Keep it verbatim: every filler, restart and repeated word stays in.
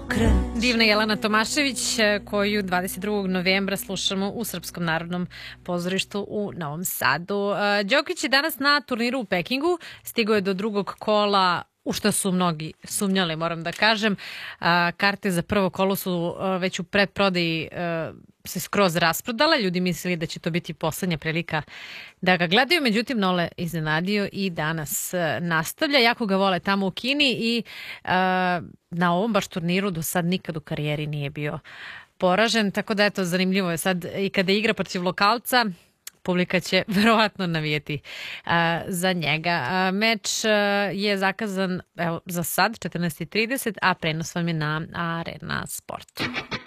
Divna Jelena Tomašević, koju dvadeset drugog novembra slušamo u Srpskom narodnom pozorištu u Novom Sadu. Đoković je danas na turniru u Pekingu, stigao je do drugog kola, u što su mnogi sumnjali, moram da kažem. Karte za prvo kolo su već u predprodaji se skroz rasprodale. Ljudi mislili da će to biti poslednja prilika da ga gledaju, međutim Nole iznenadio i danas nastavlja. Jako ga vole tamo u Kini i na ovom baš turniru do sad nikad u karijeri nije bio poražen, tako da eto, zanimljivo je sad i kada igra protiv lokalca, publika će verovatno navijeti uh, za njega. Uh, meč uh, je zakazan evo, za sad četrnaest i trideset, a prenos vam je na Arena Sportu.